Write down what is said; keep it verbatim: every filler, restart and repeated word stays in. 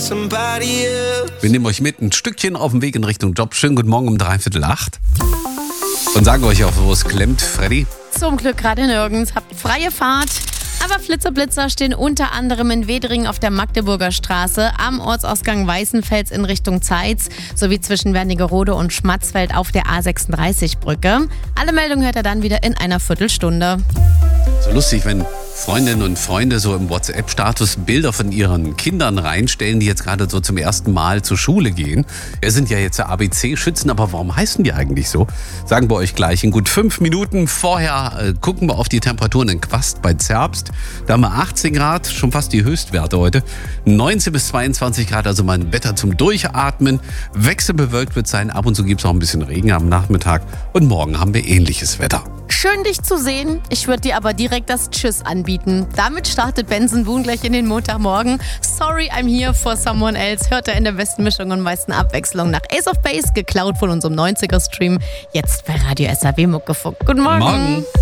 Wir nehmen euch mit ein Stückchen auf dem Weg in Richtung Job. Schönen guten Morgen um dreiviertel acht. Und sagen euch auch, wo es klemmt, Freddy. Zum Glück gerade nirgends. Habt freie Fahrt. Aber Flitzer-Blitzer stehen unter anderem in Wedringen auf der Magdeburger Straße, am Ortsausgang Weißenfels in Richtung Zeitz, sowie zwischen Wernigerode und Schmatzfeld auf der A sechsunddreißig Brücke. Alle Meldungen hört ihr dann wieder in einer Viertelstunde. So lustig, wenn Freundinnen und Freunde so im WhatsApp-Status Bilder von ihren Kindern reinstellen, die jetzt gerade so zum ersten Mal zur Schule gehen. Wir sind ja jetzt A B C-Schützen, aber warum heißen die eigentlich so? Sagen wir euch gleich. In gut fünf Minuten vorher äh, gucken wir auf die Temperaturen in Quast bei Zerbst. Da haben wir achtzehn Grad, schon fast die Höchstwerte heute. neunzehn bis zweiundzwanzig Grad, also mal ein Wetter zum Durchatmen. Wechselbewölkt wird sein, ab und zu gibt es auch ein bisschen Regen am Nachmittag. Und morgen haben wir ähnliches Wetter. Schön, dich zu sehen. Ich würde dir aber direkt das Tschüss anbieten. Damit startet Benson Boone gleich in den Montagmorgen. Sorry, I'm here for someone else. Hört er in der besten Mischung und meisten Abwechslung nach Ace of Base, geklaut von unserem neunziger-Stream. Jetzt bei Radio S R W Muckefuck. Guten Morgen. Morgen.